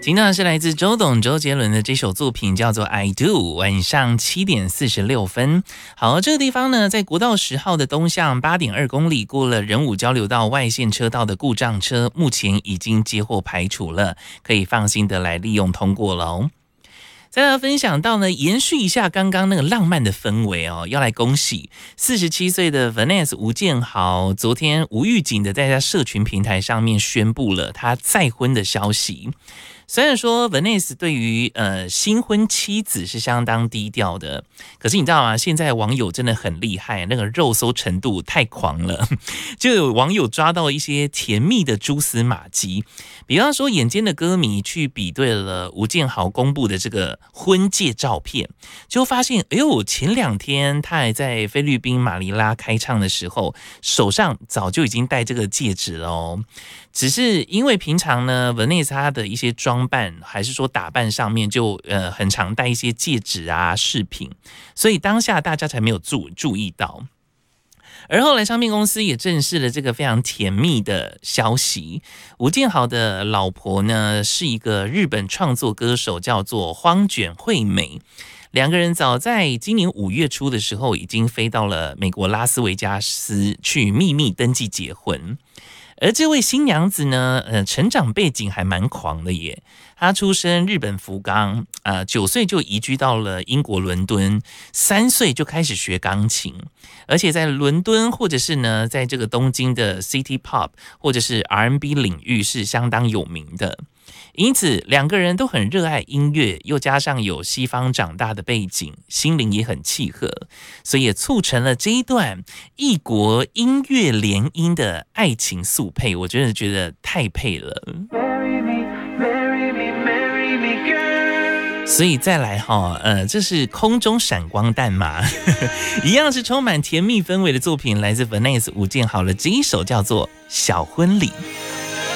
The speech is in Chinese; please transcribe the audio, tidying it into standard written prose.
听到的是来自周杰伦的这首作品，叫做《I Do》。晚上7点46分。好，这个地方呢，在国道10号的东向8.2公里，过了仁武交流道外线车道的故障车，目前已经接获排除了，可以放心的来利用通过了哦。再来分享到呢，延续一下刚刚那个浪漫的氛围哦，要来恭喜47岁的 Vanessa 吴建豪，昨天无预警的在他社群平台上面宣布了他再婚的消息。虽然说 Vanessa 对于新婚妻子是相当低调的，可是你知道吗？现在网友真的很厉害，那个肉搜程度太狂了，就有网友抓到一些甜蜜的蛛丝马迹。比方说，眼尖的歌迷去比对了吴建豪公布的这个婚戒照片，就发现，哎呦，前2天他还在菲律宾马尼拉开唱的时候，手上早就已经戴这个戒指了哦。只是因为平常呢 Vanessa 她的一些装扮还是说打扮上面就很常戴一些戒指啊饰品，所以当下大家才没有注意到。而后来唱片公司也证实了这个非常甜蜜的消息，吴建豪的老婆呢是一个日本创作歌手，叫做荒卷惠美。两个人早在今年5月初的时候已经飞到了美国拉斯维加斯去秘密登记结婚。而这位新娘子呢，成长背景还蛮狂的耶。她出身日本福冈，9岁就移居到了英国伦敦，3岁就开始学钢琴，而且在伦敦或者是呢，在这个东京的 City Pop 或者是 R&B 领域是相当有名的。因此两个人都很热爱音乐，又加上有西方长大的背景，心灵也很契合，所以也促成了这一段异国音乐联姻的爱情速配。我觉得太配了。所以再来这是空中闪光弹嘛一样是充满甜蜜氛围的作品，来自 Vanessa 吴建豪的这一首叫做《小婚礼》。